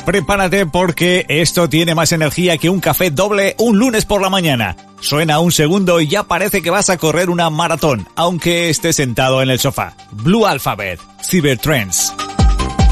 Prepárate porque esto tiene más energía que un café doble un lunes por la mañana. Suena un segundo y ya parece que vas a correr una maratón, aunque estés sentado en el sofá. Blue Alphabet, Cybertrends.